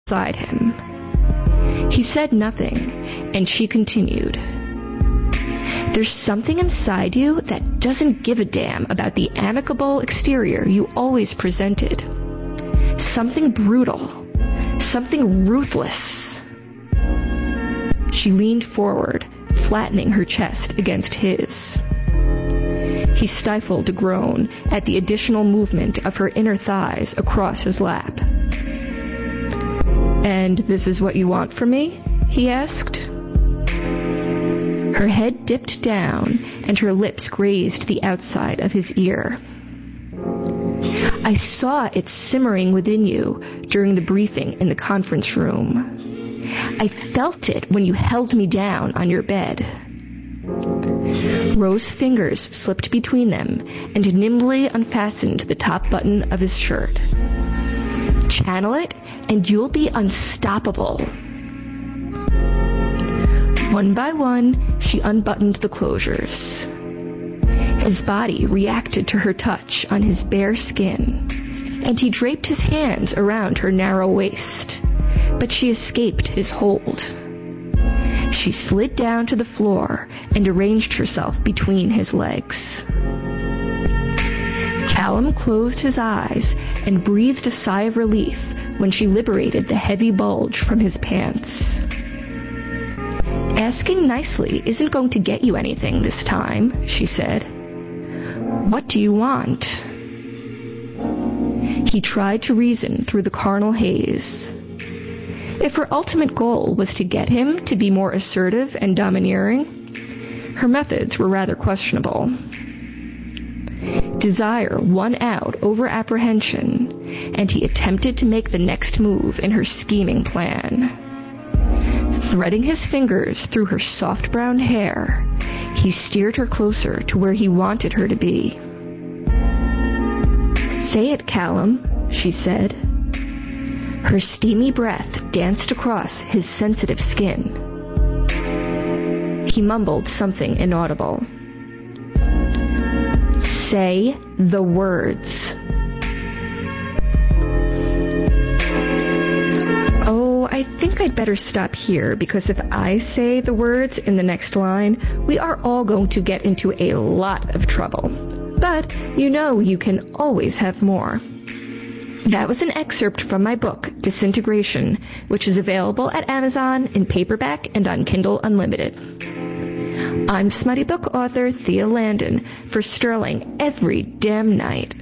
beside him. He said nothing, and she continued. There's something inside you that doesn't give a damn about the amicable exterior you always presented. Something brutal. Something ruthless. She leaned forward, flattening her chest against his. He stifled a groan at the additional movement of her inner thighs across his lap. And this is what you want from me? He asked. Her head dipped down, and her lips grazed the outside of his ear. I saw it simmering within you during the briefing in the conference room. I felt it when you held me down on your bed. Rose's fingers slipped between them and nimbly unfastened the top button of his shirt. Channel it, and you'll be unstoppable. One by one, she unbuttoned the closures. His body reacted to her touch on his bare skin, and he draped his hands around her narrow waist, but she escaped his hold. She slid down to the floor and arranged herself between his legs. Callum closed his eyes and breathed a sigh of relief when she liberated the heavy bulge from his pants. Asking nicely isn't going to get you anything this time, she said. What do you want? He tried to reason through the carnal haze. If her ultimate goal was to get him to be more assertive and domineering, her methods were rather questionable. Desire won out over apprehension, and he attempted to make the next move in her scheming plan. Threading his fingers through her soft brown hair, he steered her closer to where he wanted her to be. Say it, Callum, she said. Her steamy breath danced across his sensitive skin. He mumbled something inaudible. Say the words. Oh, I think I'd better stop here, because if I say the words in the next line, we are all going to get into a lot of trouble. But you know you can always have more. That was an excerpt from my book, Disintegration, which is available at Amazon in paperback and on Kindle Unlimited. I'm smutty book author Thea Landon for Sterling every damn night.